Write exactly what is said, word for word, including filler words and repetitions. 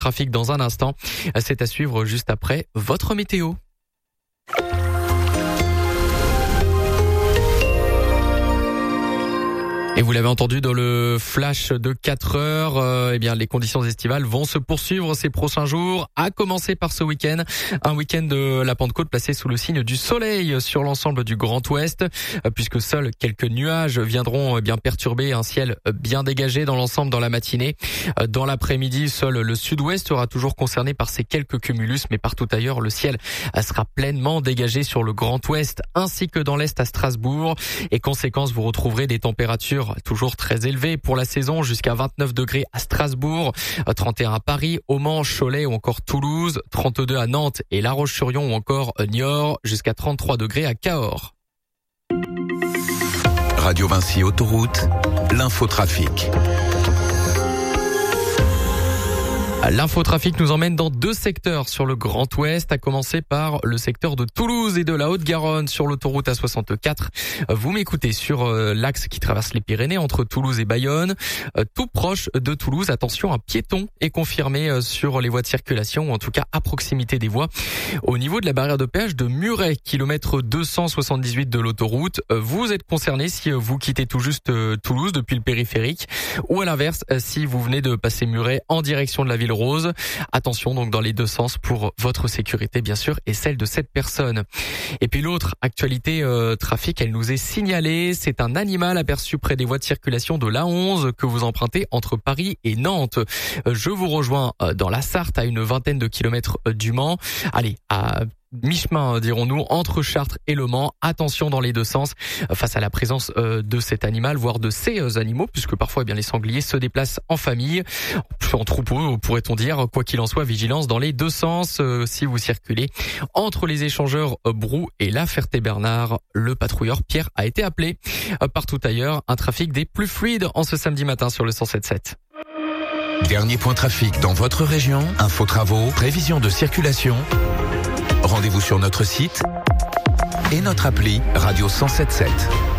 Trafic dans un instant. C'est à suivre juste après votre météo. Et vous l'avez entendu dans le flash de quatre heures, euh, eh bien les conditions estivales vont se poursuivre ces prochains jours, à commencer par ce week-end. Un week-end de la Pentecôte placé sous le signe du soleil sur l'ensemble du Grand Ouest, puisque seuls quelques nuages viendront bien perturber un ciel bien dégagé dans l'ensemble dans la matinée. Dans l'après-midi, seul le sud-ouest sera toujours concerné par ces quelques cumulus, mais partout ailleurs, le ciel sera pleinement dégagé sur le Grand Ouest, ainsi que dans l'Est à Strasbourg. Et conséquence, vous retrouverez des températures toujours très élevées pour la saison, jusqu'à vingt-neuf degrés à Strasbourg, trente et un à Paris, au Mans, Cholet ou encore Toulouse, trente-deux à Nantes et La Roche-sur-Yon ou encore Niort, jusqu'à trente-trois degrés à Cahors. Radio Vinci Autoroute, l'infotrafic. L'infotrafic nous emmène dans deux secteurs sur le Grand Ouest, à commencer par le secteur de Toulouse et de la Haute-Garonne sur l'autoroute A soixante-quatre. Vous m'écoutez sur l'axe qui traverse les Pyrénées entre Toulouse et Bayonne. Tout proche de Toulouse, attention, un piéton est confirmé sur les voies de circulation, ou en tout cas à proximité des voies. Au niveau de la barrière de péage de Muret, kilomètre deux cent soixante-dix-huit de l'autoroute, vous êtes concerné si vous quittez tout juste Toulouse depuis le périphérique, ou à l'inverse, si vous venez de passer Muret en direction de la ville Rose. Attention donc dans les deux sens pour votre sécurité bien sûr et celle de cette personne. Et puis l'autre actualité euh, trafic, elle nous est signalée, c'est un animal aperçu près des voies de circulation de l'A onze que vous empruntez entre Paris et Nantes. Je vous rejoins dans la Sarthe à une vingtaine de kilomètres du Mans. Allez, à mi-chemin, dirons-nous, entre Chartres et Le Mans. Attention dans les deux sens face à la présence de cet animal, voire de ces animaux, puisque parfois eh bien les sangliers se déplacent en famille, en troupeau, pourrait-on dire. Quoi qu'il en soit, vigilance dans les deux sens euh, si vous circulez entre les échangeurs Brou et La Ferté-Bernard. Le patrouilleur Pierre a été appelé. Euh, partout ailleurs, un trafic des plus fluides en ce samedi matin sur le cent sept sept. Dernier point trafic dans votre région, info travaux, prévision de circulation. Rendez-vous sur notre site et notre appli Radio cent sept sept.